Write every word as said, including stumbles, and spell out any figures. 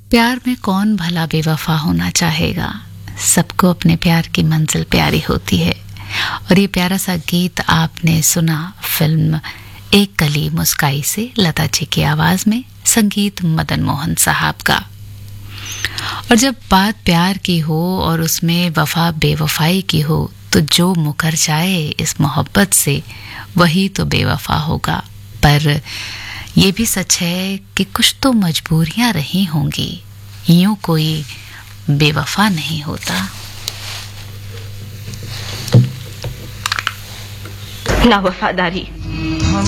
प्यार में कौन भला बेवफा होना चाहेगा, सबको अपने प्यार की मंजिल प्यारी होती है। और ये प्यारा सा गीत आपने सुना फिल्म एक कली मुस्काई से, लता जी की आवाज में, संगीत मदन मोहन साहब का। और जब बात प्यार की हो और उसमें वफा बेवफाई की हो तो जो मुकर जाए इस मोहब्बत से वही तो बेवफा होगा। पर ये भी सच है कि कुछ तो मजबूरियां रही होंगी, यूं कोई बेवफा नहीं होता। लावफादारी